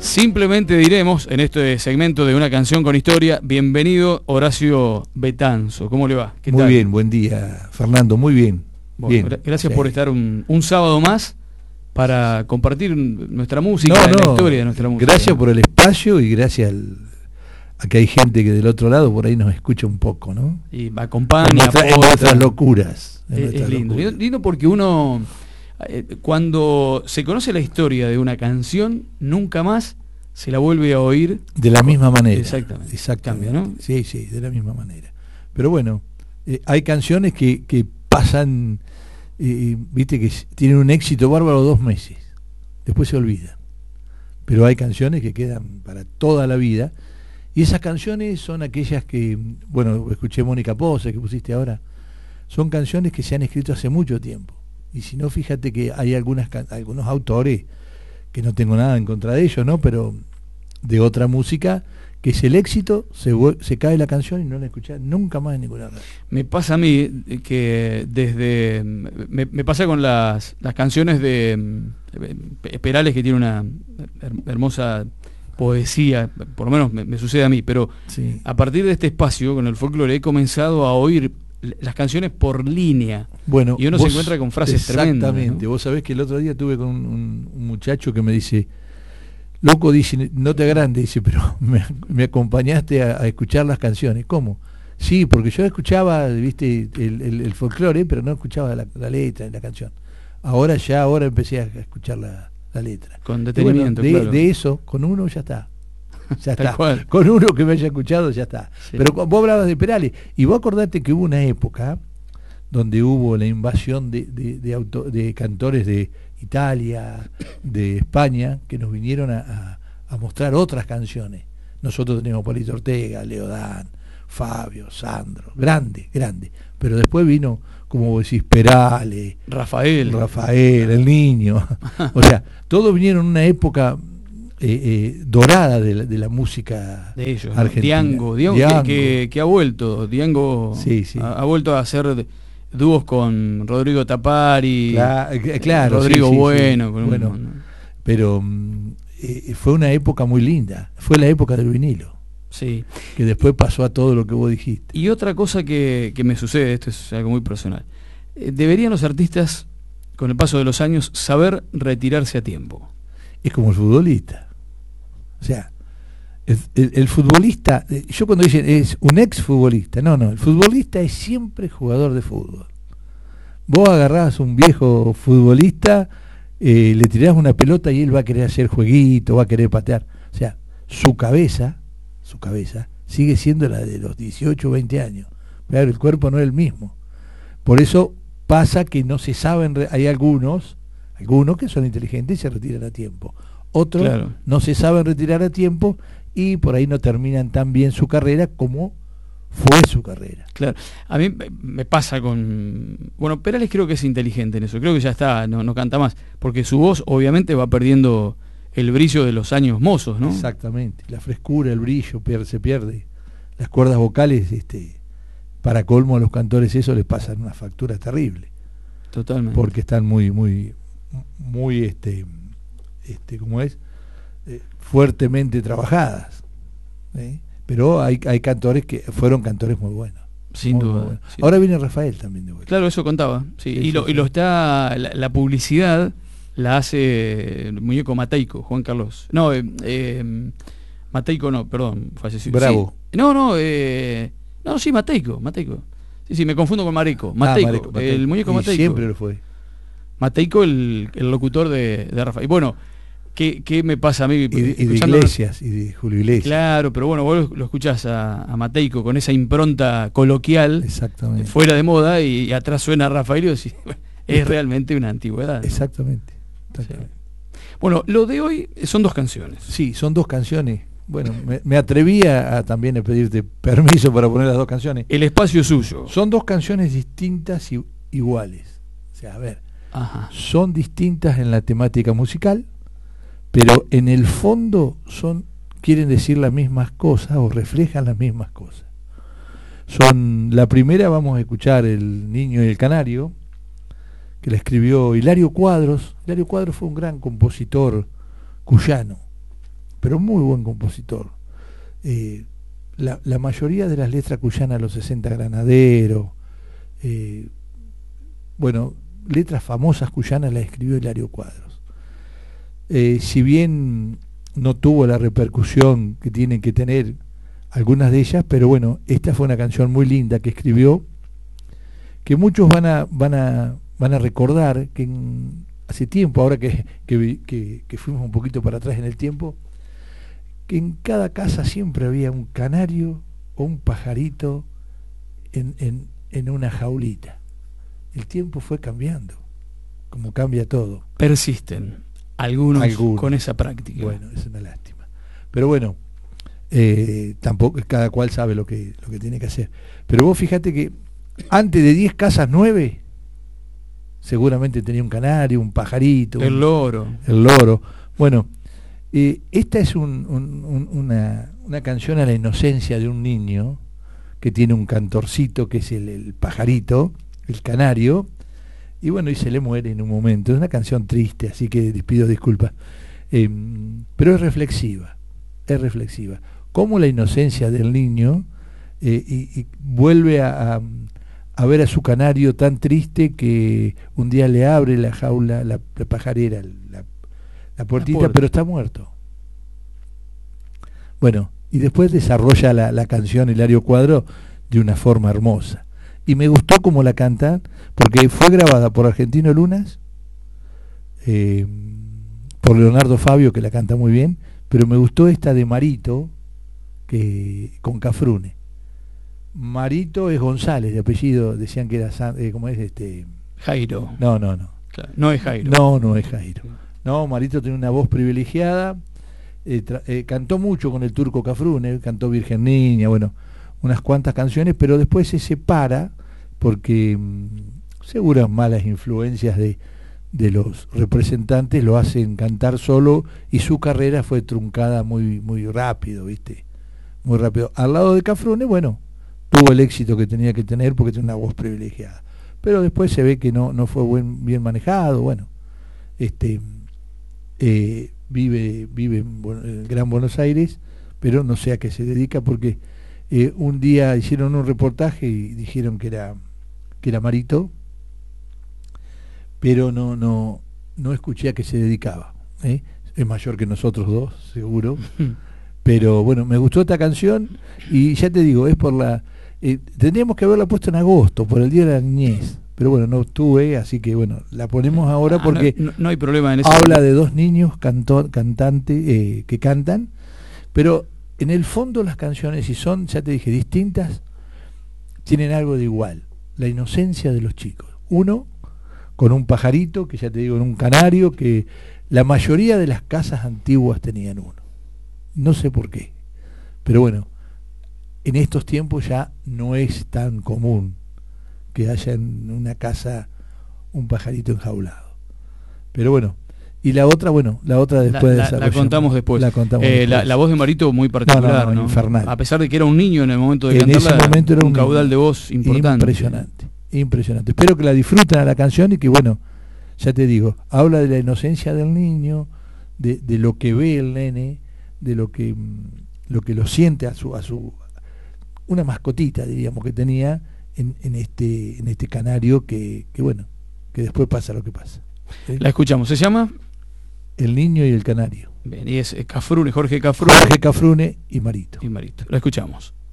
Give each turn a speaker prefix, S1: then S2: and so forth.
S1: Simplemente diremos en este segmento de Una Canción con Historia, bienvenido Horacio Betanzo. ¿Cómo le va?
S2: ¿Qué tal? Muy bien, buen día, Fernando, muy bien.
S1: Bueno,
S2: bien.
S1: Gracias por estar un sábado más para compartir nuestra música, la historia de nuestra música.
S2: Gracias por el espacio y gracias a que hay gente que del otro lado por ahí nos escucha un poco, ¿no?
S1: Y me acompaña.
S2: En nuestras locuras.
S1: Es lindo. Lindo porque uno, cuando se conoce la historia de una canción, nunca más se la vuelve a oír
S2: de la misma manera.
S1: Exactamente.
S2: Cambia,
S1: ¿no?
S2: Sí, de la misma manera. Pero bueno, hay canciones que pasan, viste, que tienen un éxito bárbaro 2 meses, después se olvidan. Pero hay canciones que quedan para toda la vida, y esas canciones son aquellas que, bueno, escuché Mónica Pose, que pusiste ahora, son canciones que se han escrito hace mucho tiempo. Y si no, fíjate que hay algunos autores, que no tengo nada en contra de ellos, ¿no? Pero de otra música, que es el éxito, se cae la canción y no la escuchás nunca más en ninguna radio.
S1: Me pasa a mí que desde... Me pasa con las canciones de Perales, que tiene una hermosa poesía, por lo menos me sucede a mí, pero sí. A partir de este espacio, con el folclore, he comenzado a oír las canciones por línea.
S2: Bueno,
S1: y uno se encuentra con frases tremendas.
S2: Exactamente, ¿no? Vos sabés que el otro día tuve con un muchacho que me dice, loco, dice, no te agrandes, dice, pero me acompañaste a escuchar las canciones. ¿Cómo? Sí, porque yo escuchaba, viste, el folclore, pero no escuchaba la letra, la canción. Ahora empecé a escuchar la letra.
S1: Con detenimiento,
S2: bueno,
S1: claro.
S2: De eso, con uno ya está. Ya está.
S1: Cual.
S2: Con uno que me haya escuchado ya está. Sí. Pero vos hablabas de Perales, y vos acordate que hubo una época donde hubo la invasión de cantores de Italia, de España, que nos vinieron a mostrar otras canciones. Nosotros teníamos Polito Ortega, Leodán, Fabio, Sandro, grande. Pero después vino, como vos decís, Perales,
S1: Rafael,
S2: el Niño. O sea, todos vinieron en una época dorada de la música
S1: de ellos,
S2: argentina.
S1: Diango. Que ha vuelto. Diango
S2: sí.
S1: Ha vuelto a hacer dúos con Rodrigo Tapari,
S2: claro,
S1: Rodrigo Bueno.
S2: Pero fue una época muy linda. Fue la época del vinilo.
S1: Sí.
S2: Que después pasó a todo lo que vos dijiste.
S1: Y otra cosa que me sucede, esto es algo muy personal, deberían los artistas, con el paso de los años, saber retirarse a tiempo.
S2: Es como el futbolista. O sea, el futbolista, yo cuando dicen es un ex futbolista, no, el futbolista es siempre jugador de fútbol. Vos agarrás un viejo futbolista, le tirás una pelota y él va a querer hacer jueguito, va a querer patear. O sea, su cabeza sigue siendo la de los 18 o 20 años. Claro, el cuerpo no es el mismo. Por eso pasa que no se saben, hay algunos que son inteligentes y se retiran a tiempo. Otros no se saben retirar a tiempo y por ahí no terminan tan bien su carrera como fue su carrera.
S1: Claro, a mí me pasa con... Bueno, Perales creo que es inteligente en eso, creo que ya está, no canta más, porque su voz obviamente va perdiendo el brillo de los años mozos, ¿no?
S2: Exactamente, la frescura, el brillo se pierde. Las cuerdas vocales, para colmo a los cantores eso les pasan una factura terrible.
S1: Totalmente.
S2: Porque están muy ¿cómo es? Fuertemente trabajadas. Pero hay cantores que fueron cantores muy buenos.
S1: Sin duda.
S2: Bueno. Ahora viene Rafael también de vuelta.
S1: Claro, eso contaba. Sí. Y lo está, la publicidad la hace el muñeco Mateico, Juan Carlos. No, Mateico no, perdón, falleció.
S2: Bravo.
S1: Sí. No, sí, Mateico. Sí, me confundo con Mateico. Mateico. El muñeco Mateico.
S2: Siempre lo fue.
S1: Mateico, el locutor de Rafael. Y bueno, ¿qué me pasa a mí?
S2: Y de Iglesias, y de Julio Iglesias.
S1: Claro, pero bueno, vos lo escuchás a Mateico con esa impronta coloquial,
S2: exactamente,
S1: fuera de moda, y atrás suena Rafael y decís, es realmente una antigüedad, ¿no?
S2: Exactamente.
S1: Sí. Bueno, lo de hoy son 2 canciones.
S2: Sí, son 2 canciones. Bueno, me atreví también a pedirte permiso para poner las 2 canciones.
S1: El espacio es suyo.
S2: Son 2 canciones distintas y iguales. O sea, a ver, son distintas en la temática musical, pero en el fondo quieren decir las mismas cosas o reflejan las mismas cosas. La primera, vamos a escuchar El Niño y el Canario, que la escribió Hilario Cuadros. Hilario Cuadros fue un gran compositor cuyano, pero muy buen compositor. La mayoría de las letras cuyanas, los 60 Granaderos, bueno, letras famosas cuyanas las escribió Hilario Cuadros. Si bien no tuvo la repercusión que tienen que tener algunas de ellas, pero bueno, esta fue una canción muy linda que escribió, que muchos van a recordar que hace tiempo, ahora que fuimos un poquito para atrás en el tiempo, que en cada casa siempre había un canario o un pajarito en una jaulita. El tiempo fue cambiando, como cambia todo.
S1: Persisten algunos con esa práctica.
S2: Bueno, es una lástima. Pero bueno, tampoco cada cual sabe lo que tiene que hacer. Pero vos fíjate que antes de 10 casas, 9 seguramente tenía un canario, un pajarito,
S1: el loro.
S2: Bueno, esta es una canción a la inocencia de un niño que tiene un cantorcito que es el pajarito, el canario, y bueno, y se le muere en un momento. Es una canción triste, así que pido disculpas, pero es reflexiva. Cómo la inocencia del niño y vuelve a ver a su canario tan triste que un día le abre la jaula, la pajarera, la puertita, pero está muerto. Bueno, y después desarrolla la canción Hilario Cuadro de una forma hermosa. Y me gustó cómo la cantan, porque fue grabada por Argentino Lunas, por Leonardo Fabio, que la canta muy bien, pero me gustó esta de Marito, con Cafrune. Marito es González, de apellido, decían que era ¿cómo es?
S1: Jairo.
S2: No.
S1: Claro, no es Jairo.
S2: No es Jairo. No, Marito tiene una voz privilegiada, cantó mucho con el turco Cafrune, cantó Virgen Niña, bueno, unas cuantas canciones, pero después se separa porque seguras malas influencias de los representantes lo hacen cantar solo, y su carrera fue truncada muy rápido, ¿viste? Muy rápido. Al lado de Cafrune, bueno, tuvo el éxito que tenía que tener porque tiene una voz privilegiada. Pero después se ve que no fue bien manejado, bueno. Vive en Gran Buenos Aires, pero no sé a qué se dedica, porque un día hicieron un reportaje y dijeron que era Marito, pero no escuché a qué se dedicaba. Es mayor que nosotros dos, seguro. Pero bueno, me gustó esta canción, y ya te digo, es por tendríamos que haberla puesto en agosto, por el Día de la Niñez. Pero bueno, no estuve, así que bueno, la ponemos ahora porque
S1: no hay problema en eso.
S2: Habla de dos niños cantantes que cantan, pero en el fondo las canciones, si son, ya te dije, distintas, tienen algo de igual. La inocencia de los chicos. Uno con un pajarito, que ya te digo, en un canario, que la mayoría de las casas antiguas tenían uno. No sé por qué, pero bueno, en estos tiempos ya no es tan común que haya en una casa un pajarito enjaulado. Pero bueno, y la otra después
S1: la contamos después.
S2: Después.
S1: La voz de Marito muy particular, ¿no?
S2: Infernal.
S1: A pesar de que era un niño en el momento de
S2: en
S1: cantarla,
S2: ese momento era un
S1: caudal de voz importante.
S2: Impresionante. Espero que la disfruten a la canción, y que bueno, ya te digo, habla de la inocencia del niño, de lo que ve el nene, de lo que lo siente a su una mascotita, diríamos, que tenía en este canario, que bueno, que después pasa lo que pasa.
S1: La escuchamos. ¿Se llama?
S2: El niño y el canario.
S1: Bien, y es Cafrune, Jorge
S2: Cafrune y Marito.
S1: La escuchamos.